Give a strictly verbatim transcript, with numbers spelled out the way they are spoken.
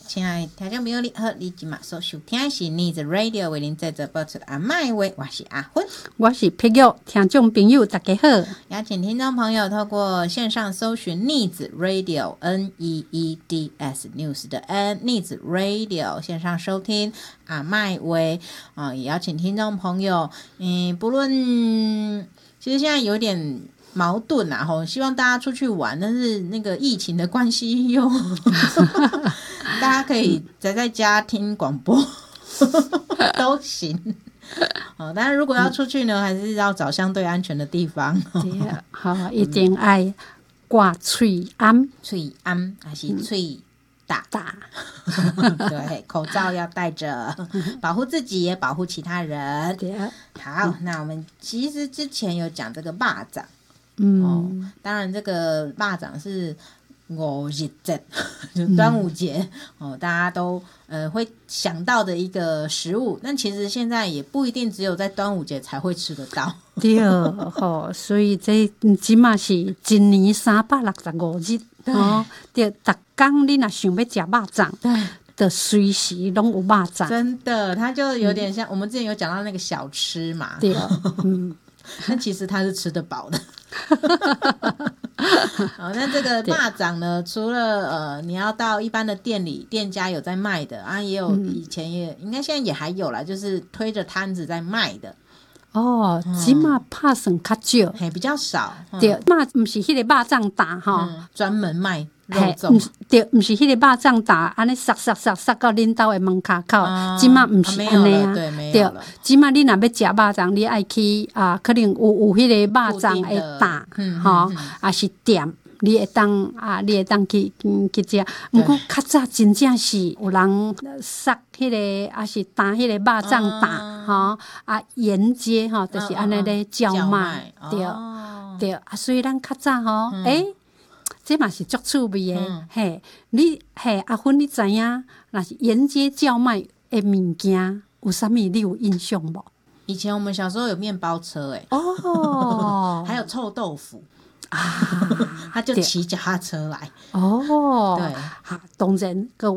亲爱的听众朋友你好，你今晚所收听的是 Needs Radio 为您在这播出的阿麦话，我是阿芬， 我是碧玉，听众朋友大家好。 邀请听众朋友透过线上搜寻 Needs Radio N E E D S News 的 N Needs Radio 线上收听阿麦话啊，也邀请听众朋友，嗯，不论其实现在有点矛盾啊，吼，希望大家出去玩，但是那个疫情的关系又大家可以宅在家听广播都行。哦，但是如果要出去呢，还是要找相对安全的地方。 对啊，好，一定爱挂嘴安， 嘴安还是嘴大大。 对，口罩要戴着，保护自己也保护其他人。 对啊， 好，那我们其实之前有讲这个肉粽。 嗯、 哦，当然这个肉粽是五日节，就端午节、嗯、哦，大家都呃会想到的一个食物，但其实现在也不一定只有在端午节才会吃得到。 对哦，所以这起码是一年三百六十五日哦，对，逐天你若想要吃肉粽，对，的随时拢有肉粽， 真的，它就有点像、嗯、我们之前有讲到那个小吃嘛， 对，嗯， 但其实它是吃得饱的。好，那这个肉粽呢，除了呃你要到一般的店里店家有在卖的啊，也有以前也、嗯、应该现在也还有啦，就是推着摊子在卖的。 哦，即马拍算较少， 嘿，比较少。 对，嘛毋是迄个肉粽担吼， 专、嗯、门卖肉粽。 对，毋是迄个肉粽担，安尼塞塞塞塞到恁兜的门口口。即马毋是安尼啊，对，即马你若要食肉粽，你爱去啊，可能有有迄个肉粽的担，吼，也是店。你会当啊，你会当去去食，毋过较早真正是有人塞迄个，啊是担迄个肉粽担，吼啊沿街吼，就是安尼咧叫卖，对对啊，所以咱较早吼，诶，这嘛是足趣味的，嘿，你嘿阿芬，你知影，若是沿街叫卖的物件，有啥物你有印象无？ 以前我们小时候有面包车，诶， 哦， 还有臭豆腐。 啊， 他就骑脚踏车来哦， 对， 好，当然，各